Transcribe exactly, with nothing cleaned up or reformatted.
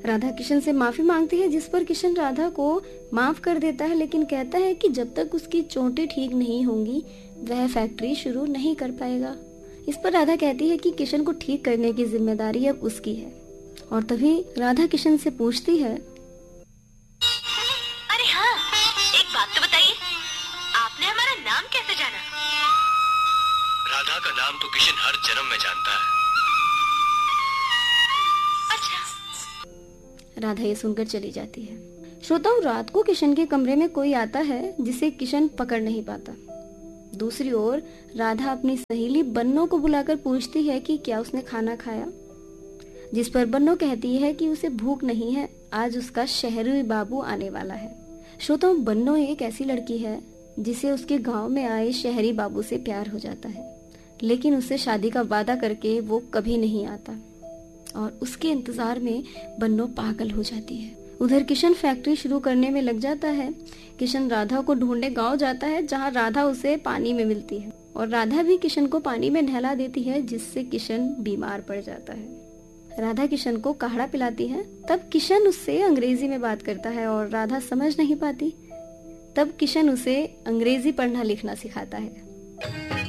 राधा किशन से माफी मांगती है, जिस पर किशन राधा को माफ कर देता है, लेकिन कहता है कि जब तक उसकी चोटें ठीक नहीं होंगी वह फैक्ट्री शुरू नहीं कर पाएगा। इस पर राधा कहती है कि किशन को ठीक करने की जिम्मेदारी अब उसकी है। और तभी राधा किशन से पूछती है, अरे हाँ, एक बात तो बताइए, आपने हमारा नाम कैसे जाना? राधा का नाम तो किशन हर जन्म में जानता है। अच्छा। राधा ये सुनकर चली जाती है। श्रोताओं, रात को किशन के कमरे में कोई आता है जिसे किशन पकड़ नहीं पाता। दूसरी ओर राधा अपनी सहेली बन्नो को बुलाकर पूछती है कि क्या उसने खाना खाया, जिस पर बन्नो कहती है कि उसे भूख नहीं है, आज उसका शहरी बाबू आने वाला है। श्रोताओं, बन्नो एक ऐसी लड़की है जिसे उसके गांव में आए शहरी बाबू से प्यार हो जाता है, लेकिन उससे शादी का वादा करके वो कभी नहीं आता और उसके इंतजार में बन्नो पागल हो जाती है। उधर किशन फैक्ट्री शुरू करने में लग जाता है। किशन राधा को ढूंढने गांव जाता है, जहां राधा उसे पानी में मिलती है और राधा भी किशन को पानी में नहला देती है, जिससे किशन बीमार पड़ जाता है। राधा किशन को काढ़ा पिलाती है। तब किशन उससे अंग्रेजी में बात करता है और राधा समझ नहीं पाती। तब किशन उसे अंग्रेजी पढ़ना लिखना सिखाता है।